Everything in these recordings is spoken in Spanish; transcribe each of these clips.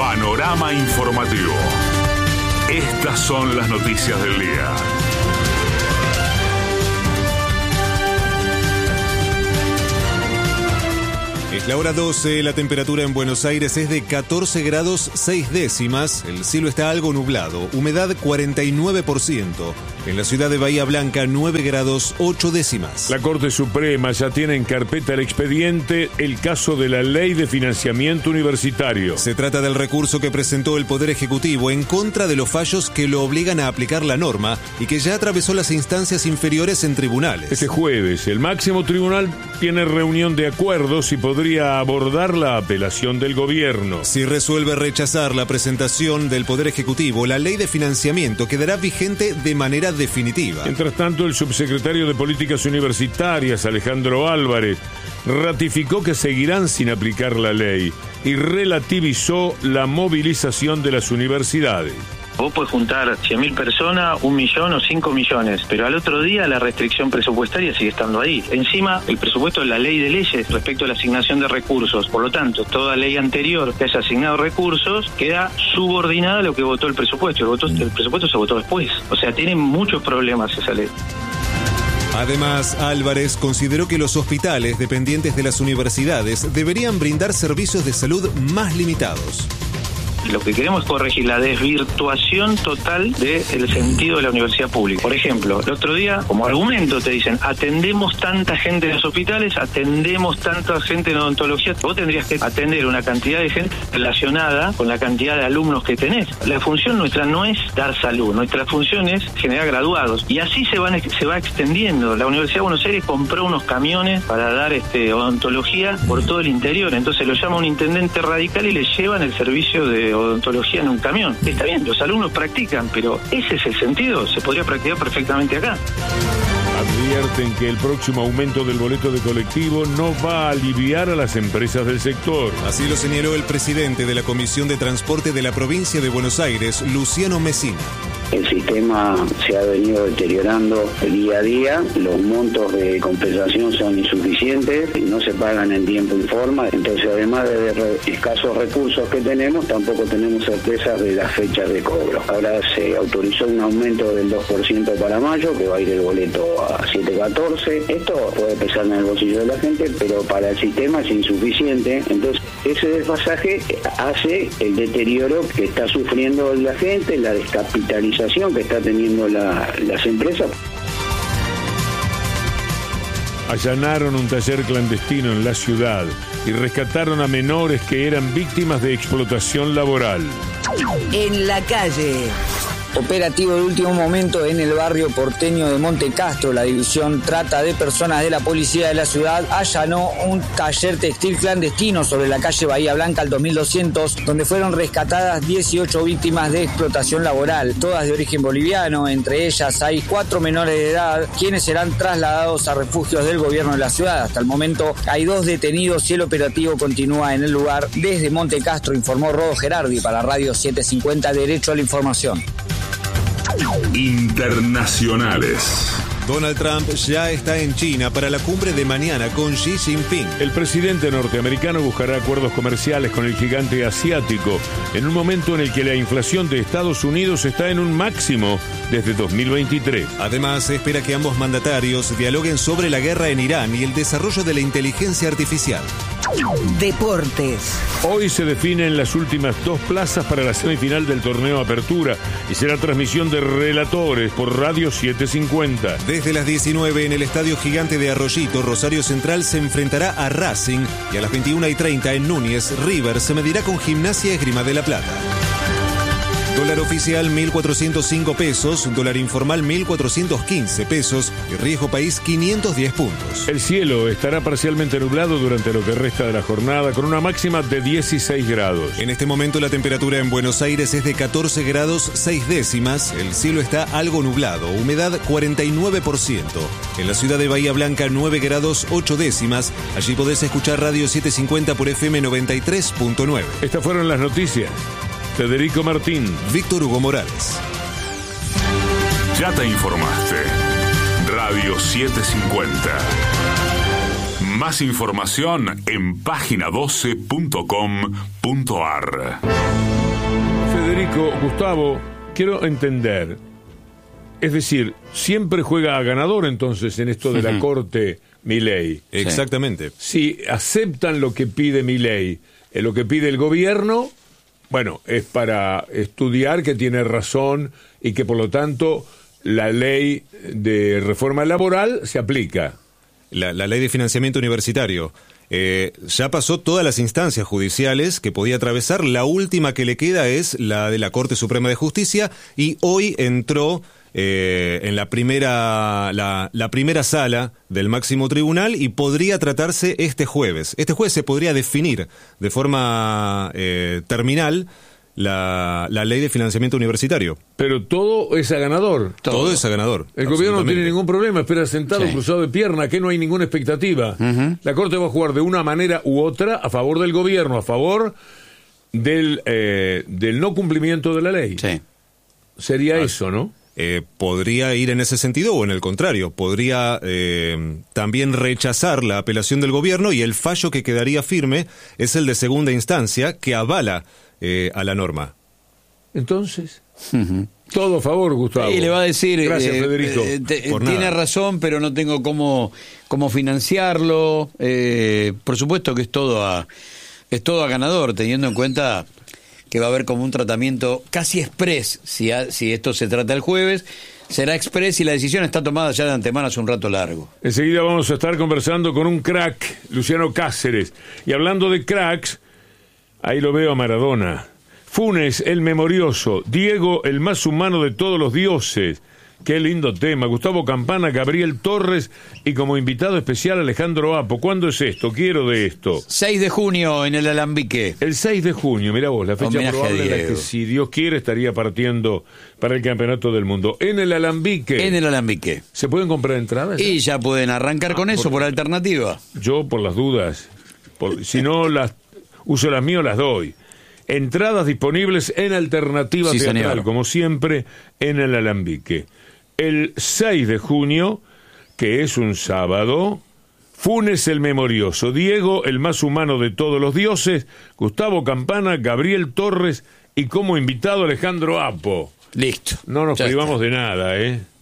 Panorama informativo. Estas son las noticias del día. Es la hora 12, la temperatura en Buenos Aires es de 14 grados 6 décimas, el cielo está algo nublado, humedad 49%. En la ciudad de Bahía Blanca, 9 grados 8 décimas. La Corte Suprema ya tiene en carpeta el expediente el caso de la Ley de Financiamiento Universitario. Se trata del recurso que presentó el Poder Ejecutivo en contra de los fallos que lo obligan a aplicar la norma y que ya atravesó las instancias inferiores en tribunales. Este jueves, el máximo tribunal tiene reunión de acuerdos y podría abordar la apelación del gobierno. Si resuelve rechazar la presentación del Poder Ejecutivo, la Ley de Financiamiento quedará vigente de manera definitiva. Mientras tanto, el subsecretario de Políticas Universitarias, Alejandro Álvarez, ratificó que seguirán sin aplicar la ley y relativizó la movilización de las universidades. Vos podés juntar 100.000 personas, 1 millón o 5 millones, pero al otro día la restricción presupuestaria sigue estando ahí. Encima, el presupuesto es la ley de leyes respecto a la asignación de recursos. Por lo tanto, toda ley anterior que haya asignado recursos queda subordinada a lo que votó el presupuesto. El presupuesto se votó después. O sea, tiene muchos problemas esa ley. Además, Álvarez consideró que los hospitales dependientes de las universidades deberían brindar servicios de salud más limitados. Lo que queremos es corregir la desvirtuación total del sentido de la universidad pública. Por ejemplo, el otro día, como argumento, te dicen, atendemos tanta gente en los hospitales, atendemos tanta gente en odontología. Vos tendrías que atender una cantidad de gente relacionada con la cantidad de alumnos que tenés. La función nuestra no es dar salud, nuestra función es generar graduados. Y así se va extendiendo. La Universidad de Buenos Aires compró unos camiones para dar odontología por todo el interior. Entonces lo llama un intendente radical y le llevan el servicio de odontología en un camión. Está bien, los alumnos practican, pero ese es el sentido, se podría practicar perfectamente acá. Advierten que el próximo aumento del boleto de colectivo no va a aliviar a las empresas del sector. Así lo señaló el presidente de la Comisión de Transporte de la provincia de Buenos Aires, Luciano Messina. El sistema se ha venido deteriorando día a día, los montos de compensación son insuficientes, no se pagan en tiempo y forma, entonces además de escasos recursos que tenemos, tampoco tenemos certezas de las fechas de cobro. Ahora se autorizó un aumento del 2% para mayo, que va a ir el boleto a 7.14. Esto puede pesar en el bolsillo de la gente, pero para el sistema es insuficiente, entonces ese desfasaje hace el deterioro que está sufriendo la gente, la descapitalización que está teniendo las empresas. Allanaron un taller clandestino en la ciudad y rescataron a menores que eran víctimas de explotación laboral. En la calle. Operativo de último momento en el barrio porteño de Monte Castro. La división Trata de Personas de la Policía de la Ciudad allanó un taller textil clandestino sobre la calle Bahía Blanca al 2200, donde fueron rescatadas 18 víctimas de explotación laboral, todas de origen boliviano. Entre ellas hay 4 menores de edad, quienes serán trasladados a refugios del gobierno de la ciudad. Hasta el momento hay 2 detenidos y el operativo continúa en el lugar. Desde Monte Castro informó Rodo Gerardi para Radio 750 Derecho a la Información. Internacionales. Donald Trump ya está en China para la cumbre de mañana con Xi Jinping. El presidente norteamericano buscará acuerdos comerciales con el gigante asiático en un momento en el que la inflación de Estados Unidos está en un máximo desde 2023. Además, espera que ambos mandatarios dialoguen sobre la guerra en Irán y el desarrollo de la inteligencia artificial. Deportes. Hoy se definen las últimas 2 plazas para la semifinal del torneo Apertura y será transmisión de relatores por Radio 750. Desde las 19 en el Estadio Gigante de Arroyito, Rosario Central se enfrentará a Racing y a las 21:30 en Núñez, River se medirá con Gimnasia Esgrima de La Plata. Dólar oficial 1.405 pesos, dólar informal 1.415 pesos y riesgo país 510 puntos. El cielo estará parcialmente nublado durante lo que resta de la jornada con una máxima de 16 grados. En este momento la temperatura en Buenos Aires es de 14 grados 6 décimas, el cielo está algo nublado, humedad 49%. En la ciudad de Bahía Blanca 9 grados 8 décimas, allí podés escuchar Radio 750 por FM 93.9. Estas fueron las noticias. Federico Martín, Víctor Hugo Morales. Ya te informaste. Radio 750. Más información en página12.com.ar. Federico, Gustavo, quiero entender. Es decir, siempre juega a ganador entonces en esto de la Corte Milei. Exactamente. Si aceptan lo que pide Milei, lo que pide el gobierno, bueno, es para estudiar que tiene razón y que por lo tanto la ley de reforma laboral se aplica. La ley de financiamiento universitario. Ya pasó todas las instancias judiciales que podía atravesar. La última que le queda es la de la Corte Suprema de Justicia y hoy entró en la primera sala del máximo tribunal y podría tratarse este jueves. Este jueves se podría definir de forma terminal la ley de financiamiento universitario. Pero todo es a ganador. Todo es a ganador. El gobierno no tiene ningún problema, espera sentado, cruzado de pierna, que no hay ninguna expectativa. La Corte va a jugar de una manera u otra a favor del gobierno, a favor del no cumplimiento de la ley. Sí. Sería eso, ¿no? Podría ir en ese sentido o en el contrario. Podría también rechazar la apelación del gobierno y el fallo que quedaría firme es el de segunda instancia que avala a la norma. Entonces, todo a favor, Gustavo. Y le va a decir, gracias, Federico. Tiene razón, pero no tengo cómo financiarlo. Por supuesto que es todo a ganador, teniendo en cuenta que va a haber como un tratamiento casi express, si esto se trata el jueves, será express y la decisión está tomada ya de antemano hace un rato largo. Enseguida vamos a estar conversando con un crack, Luciano Cáceres. Y hablando de cracks, ahí lo veo a Maradona. Funes, el memorioso. Diego, el más humano de todos los dioses. Qué lindo tema. Gustavo Campana, Gabriel Torres y como invitado especial Alejandro Apo. ¿Cuándo es esto? Quiero de esto. 6 de junio en el Alambique. El 6 de junio, mira vos, la fecha homenaje probable en la que, si Dios quiere, estaría partiendo para el Campeonato del Mundo. En el Alambique. En el Alambique. ¿Se pueden comprar entradas? Y ya pueden arrancar con eso por alternativa. Yo, por las dudas, si no uso las mías, las doy. Entradas disponibles en alternativa teatral, señor. Como siempre, en el Alambique. El 6 de junio, que es un sábado, Funes el memorioso, Diego el más humano de todos los dioses, Gustavo Campana, Gabriel Torres y como invitado Alejandro Apo. Listo. No nos privamos de nada,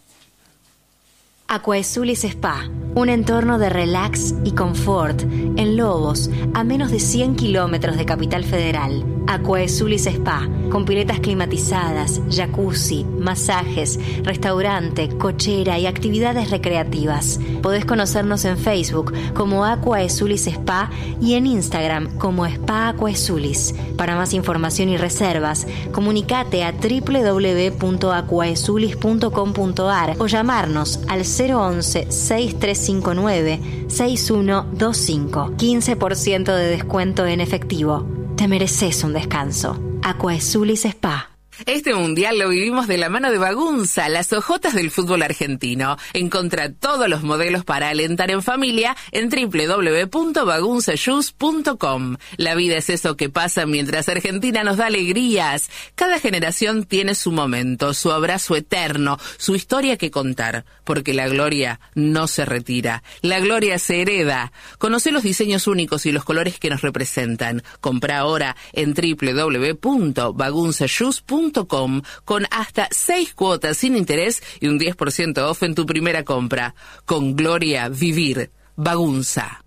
Aquaesulis Spa, un entorno de relax y confort en Lobos, a menos de 100 kilómetros de Capital Federal. Aquaesulis Spa, con piletas climatizadas, jacuzzi, masajes, restaurante, cochera y actividades recreativas. Podés conocernos en Facebook como Aquaesulis Spa y en Instagram como Spa Aquaesulis. Para más información y reservas, comunicate a www.aquaesulis.com.ar o llamarnos al 011-6359-6125. 15% de descuento en efectivo. Te mereces un descanso. Aquaesulis Spa. Este mundial lo vivimos de la mano de Bagunza, las hojotas del fútbol argentino. Encontrá todos los modelos para alentar en familia en www.bagunzashoes.com. La vida es eso que pasa mientras Argentina nos da alegrías. Cada generación tiene su momento, su abrazo eterno, su historia que contar, porque la gloria no se retira. La gloria se hereda. Conocé los diseños únicos y los colores que nos representan. Comprá ahora en www.bagunzashoes.com con hasta 6 cuotas sin interés y un 10% off en tu primera compra. Con gloria, vivir. Bagunza.